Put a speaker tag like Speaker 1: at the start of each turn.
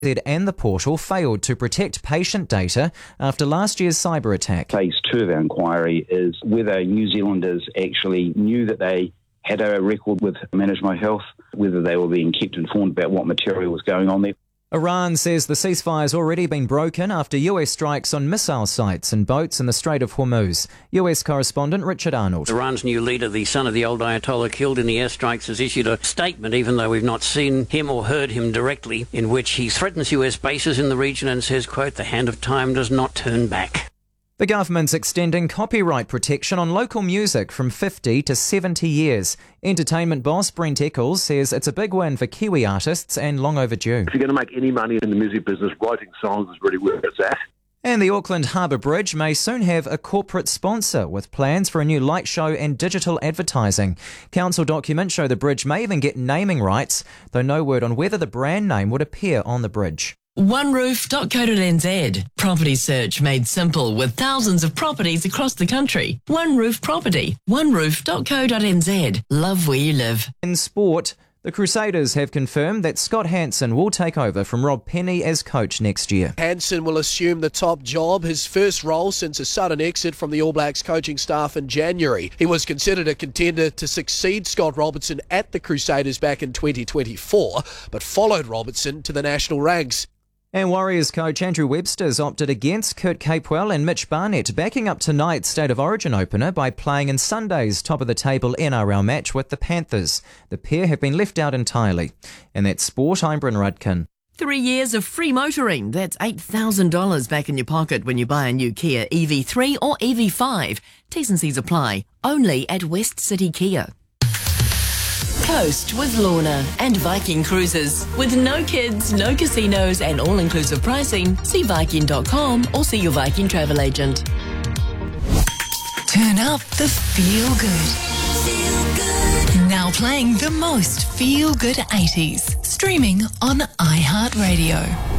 Speaker 1: and the portal failed to protect patient data after last year's cyber attack.
Speaker 2: Phase 2 of our inquiry is whether New Zealanders actually knew that they had a record with Manage My Health, whether they were being kept informed about what material was going on there.
Speaker 1: Iran says the ceasefire's already been broken after US strikes on missile sites and boats in the Strait of Hormuz. US correspondent Richard Arnold.
Speaker 3: Iran's new leader, the son of the old Ayatollah killed in the airstrikes, has issued a statement, even though we've not seen him or heard him directly, in which he threatens US bases in the region and says, quote, "The hand of time does not turn back."
Speaker 1: The government's extending copyright protection on local music from 50 to 70 years. Entertainment boss Brent Eccles says it's a big win for Kiwi artists and long overdue.
Speaker 4: If you're going to make any money in the music business, writing songs is really where it's at.
Speaker 1: And the Auckland Harbour Bridge may soon have a corporate sponsor with plans for a new light show and digital advertising. Council documents show the bridge may even get naming rights, though no word on whether the brand name would appear on the bridge.
Speaker 5: OneRoof.co.nz. Property search made simple with thousands of properties across the country. One Roof Property. OneRoof.co.nz. Love where you live.
Speaker 1: In sport, the Crusaders have confirmed that Scott Hansen will take over from Rob Penny as coach next year.
Speaker 6: Hansen will assume the top job, his first role since a sudden exit from the All Blacks coaching staff in January. He was considered a contender to succeed Scott Robertson at the Crusaders back in 2024, but followed Robertson to the national ranks.
Speaker 1: And Warriors coach Andrew Webster's opted against Kurt Capewell and Mitch Barnett, backing up tonight's State of Origin opener by playing in Sunday's top-of-the-table NRL match with the Panthers. The pair have been left out entirely. And that's sport, I'm Bryn Rudkin.
Speaker 5: 3 years of free motoring. That's $8,000 back in your pocket when you buy a new Kia EV3 or EV5. T's and C's apply. Only at West City Kia. Coast with Lorna and Viking Cruises. With no kids, no casinos and all-inclusive pricing, see Viking.com or see your Viking travel agent.
Speaker 7: Turn up the feel-good. Now playing the most feel-good 80s. Streaming on iHeartRadio.